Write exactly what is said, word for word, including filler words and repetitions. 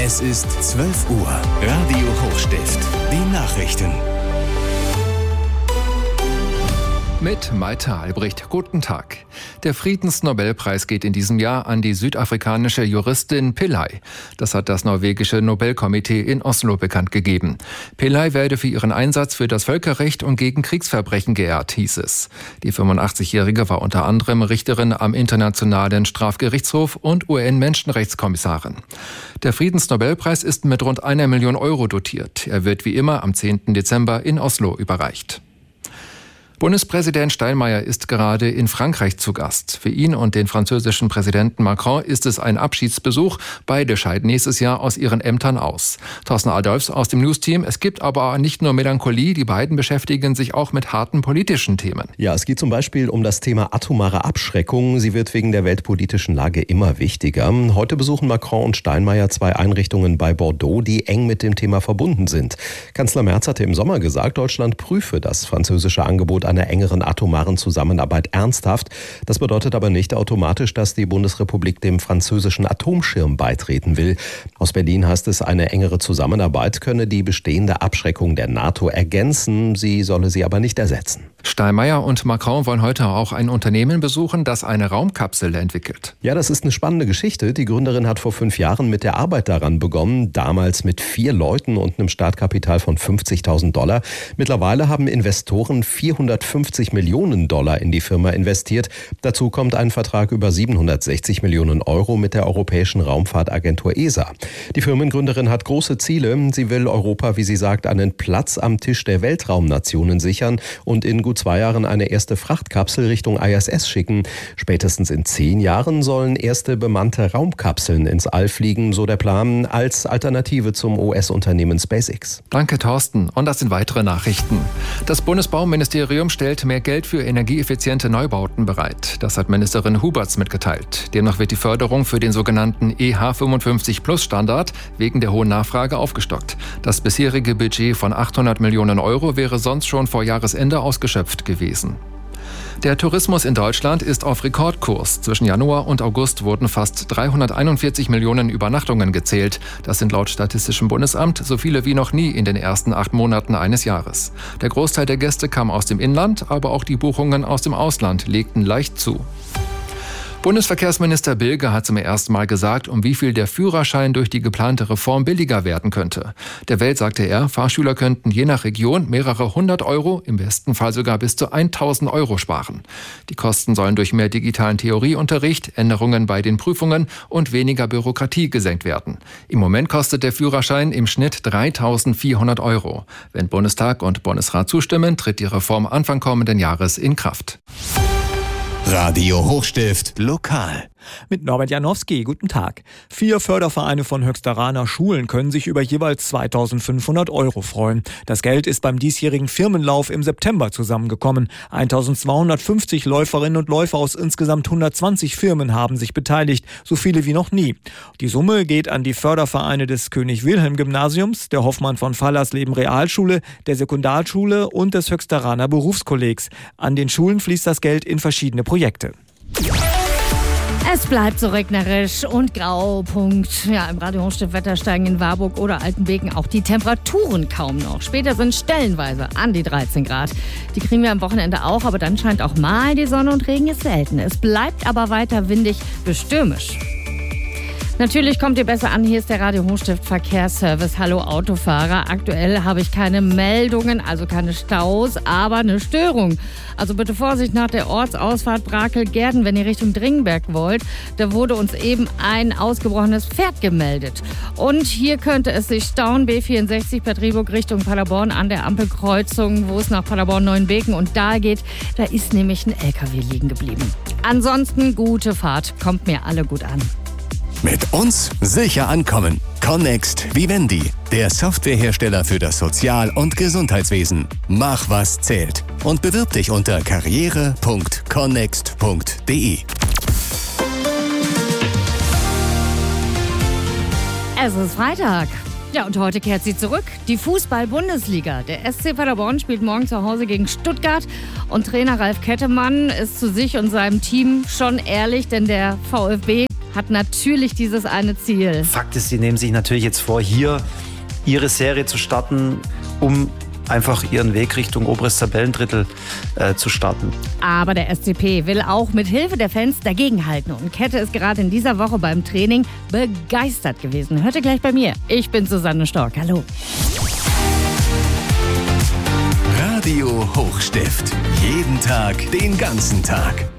Es ist zwölf Uhr. Radio Hochstift. Die Nachrichten. Mit Malte Albrecht. Guten Tag. Der Friedensnobelpreis geht in diesem Jahr an die südafrikanische Juristin Pillay. Das hat das norwegische Nobelkomitee in Oslo bekannt gegeben. Pillay werde für ihren Einsatz für das Völkerrecht und gegen Kriegsverbrechen geehrt, hieß es. Die fünfundachtzigjährige war unter anderem Richterin am Internationalen Strafgerichtshof und U N-Menschenrechtskommissarin. Der Friedensnobelpreis ist mit rund einer Million Euro dotiert. Er wird wie immer am zehnten Dezember in Oslo überreicht. Bundespräsident Steinmeier ist gerade in Frankreich zu Gast. Für ihn und den französischen Präsidenten Macron ist es ein Abschiedsbesuch. Beide scheiden nächstes Jahr aus ihren Ämtern aus. Thorsten Adolfs aus dem News-Team. Es gibt aber nicht nur Melancholie, die beiden beschäftigen sich auch mit harten politischen Themen. Ja, es geht zum Beispiel um das Thema atomare Abschreckung. Sie wird wegen der weltpolitischen Lage immer wichtiger. Heute besuchen Macron und Steinmeier zwei Einrichtungen bei Bordeaux, die eng mit dem Thema verbunden sind. Kanzler Merz hatte im Sommer gesagt, Deutschland prüfe das französische Angebot einer engeren atomaren Zusammenarbeit ernsthaft. Das bedeutet aber nicht automatisch, dass die Bundesrepublik dem französischen Atomschirm beitreten will. Aus Berlin heißt es, eine engere Zusammenarbeit könne die bestehende Abschreckung der NATO ergänzen, sie solle sie aber nicht ersetzen. Steinmeier und Macron wollen heute auch ein Unternehmen besuchen, das eine Raumkapsel entwickelt. Ja, das ist eine spannende Geschichte. Die Gründerin hat vor fünf Jahren mit der Arbeit daran begonnen, damals mit vier Leuten und einem Startkapital von fünfzigtausend Dollar. Mittlerweile haben Investoren vierhundertfünfzig Millionen Dollar in die Firma investiert. Dazu kommt ein Vertrag über siebenhundertsechzig Millionen Euro mit der Europäischen Raumfahrtagentur E S A. Die Firmengründerin hat große Ziele. Sie will Europa, wie sie sagt, einen Platz am Tisch der Weltraumnationen sichern und in gut zwei Jahren eine erste Frachtkapsel Richtung I S S schicken. Spätestens in zehn Jahren sollen erste bemannte Raumkapseln ins All fliegen, so der Plan, als Alternative zum U S-Unternehmen SpaceX. Danke, Thorsten. Und das sind weitere Nachrichten. Das Bundesbauministerium stellt mehr Geld für energieeffiziente Neubauten bereit. Das hat Ministerin Huberts mitgeteilt. Demnach wird die Förderung für den sogenannten E H fünfundfünfzig Plus Standard wegen der hohen Nachfrage aufgestockt. Das bisherige Budget von achthundert Millionen Euro wäre sonst schon vor Jahresende ausgeschöpft gewesen. Der Tourismus in Deutschland ist auf Rekordkurs. Zwischen Januar und August wurden fast dreihunderteinundvierzig Millionen Übernachtungen gezählt. Das sind laut Statistischem Bundesamt so viele wie noch nie in den ersten acht Monaten eines Jahres. Der Großteil der Gäste kam aus dem Inland, aber auch die Buchungen aus dem Ausland legten leicht zu. Bundesverkehrsminister Bilge hat zum ersten Mal gesagt, um wie viel der Führerschein durch die geplante Reform billiger werden könnte. Der Welt sagte er, Fahrschüler könnten je nach Region mehrere hundert Euro, im besten Fall sogar bis zu tausend Euro sparen. Die Kosten sollen durch mehr digitalen Theorieunterricht, Änderungen bei den Prüfungen und weniger Bürokratie gesenkt werden. Im Moment kostet der Führerschein im Schnitt dreitausendvierhundert Euro. Wenn Bundestag und Bundesrat zustimmen, tritt die Reform Anfang kommenden Jahres in Kraft. Radio Hochstift lokal. Mit Norbert Janowski, guten Tag. Vier Fördervereine von Höchsteraner Schulen können sich über jeweils zweitausendfünfhundert Euro freuen. Das Geld ist beim diesjährigen Firmenlauf im September zusammengekommen. eintausendzweihundertfünfzig Läuferinnen und Läufer aus insgesamt hundertzwanzig Firmen haben sich beteiligt, so viele wie noch nie. Die Summe geht an die Fördervereine des König-Wilhelm-Gymnasiums, der Hoffmann von Fallersleben Realschule, der Sekundarschule und des Höchsteraner Berufskollegs. An den Schulen fließt das Geld in verschiedene Projekte. Es bleibt so regnerisch und grau. Punkt. Ja, im Radio Hochstift-Wetter steigen in Warburg oder Altenbeken auch die Temperaturen kaum noch. Später sind stellenweise an die dreizehn Grad. Die kriegen wir am Wochenende auch, aber dann scheint auch mal die Sonne und Regen ist selten. Es bleibt aber weiter windig bis stürmisch. Natürlich kommt ihr besser an, hier ist der Radio Hochstift Verkehrsservice. Hallo Autofahrer, aktuell habe ich keine Meldungen, also keine Staus, aber eine Störung. Also bitte Vorsicht nach der Ortsausfahrt Brakel-Gerden, wenn ihr Richtung Dringenberg wollt. Da wurde uns eben ein ausgebrochenes Pferd gemeldet. Und hier könnte es sich stauen, B vierundsechzig Bad Rieburg Richtung Paderborn an der Ampelkreuzung, wo es nach Paderborn-Neuenbeken und da geht. Da ist nämlich ein L K W liegen geblieben. Ansonsten gute Fahrt, kommt mir alle gut an. Mit uns sicher ankommen. Connext Vivendi, der Softwarehersteller für das Sozial- und Gesundheitswesen. Mach, was zählt. Und bewirb dich unter karriere punkt connext punkt de. Es ist Freitag. Ja, und heute kehrt sie zurück. Die Fußball-Bundesliga. Der S C Paderborn spielt morgen zu Hause gegen Stuttgart. Und Trainer Ralf Kettemann ist zu sich und seinem Team schon ehrlich, denn der VfB hat natürlich dieses eine Ziel. Fakt ist, sie nehmen sich natürlich jetzt vor, hier ihre Serie zu starten, um einfach ihren Weg Richtung oberes Tabellendrittel äh, zu starten. Aber der S C P will auch mit Hilfe der Fans dagegenhalten. Und Kette ist gerade in dieser Woche beim Training begeistert gewesen. Hört ihr gleich bei mir. Ich bin Susanne Stork. Hallo. Radio Hochstift. Jeden Tag, den ganzen Tag.